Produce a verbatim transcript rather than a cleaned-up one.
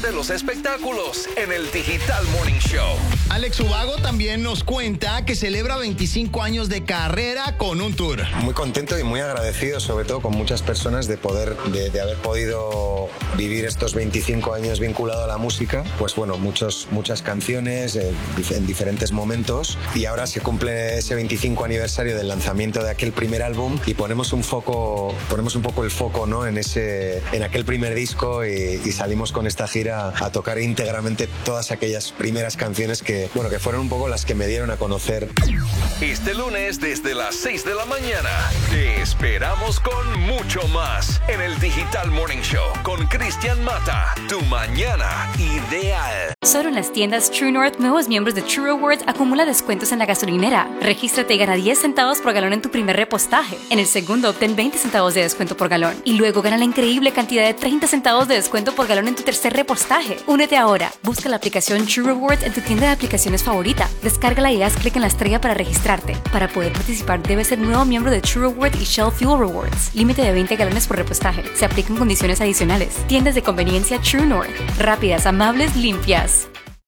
de los espectáculos en el Digital Morning Show. Alex Ubago también nos cuenta que celebra veinticinco años de carrera con un tour. Muy contento y muy agradecido, sobre todo con muchas personas, de poder, de, de haber podido vivir estos veinticinco años vinculado a la música. Pues bueno, muchos, muchas canciones eh, en diferentes momentos, y ahora se cumple ese veinticinco aniversario del lanzamiento de aquel primer álbum y ponemos un foco, ponemos un poco el foco, ¿no?, en ese, en aquel primer disco, y, y salimos con esta gira a tocar íntegramente todas aquellas primeras canciones que, bueno, que fueron un poco las que me dieron a conocer. Este lunes desde las seis de la mañana te esperamos con mucho más en el Digital Morning Show con Cristian Mata, tu mañana ideal. Solo en las tiendas True North, nuevos miembros de True Rewards acumula descuentos en la gasolinera. Regístrate y gana diez centavos por galón en tu primer repostaje. En el segundo obtén veinte centavos de descuento por galón. Y luego gana la increíble cantidad de treinta centavos de descuento por galón en tu tercer repostaje. Únete ahora. Busca la aplicación True Rewards en tu tienda de aplicaciones favorita. Descárgala y haz clic en la estrella para registrarte. Para poder participar debes ser nuevo miembro de True Rewards y Shell Fuel Rewards. Límite de veinte galones por repostaje. Se aplican condiciones adicionales. Tiendas de conveniencia True North. Rápidas, amables, limpias.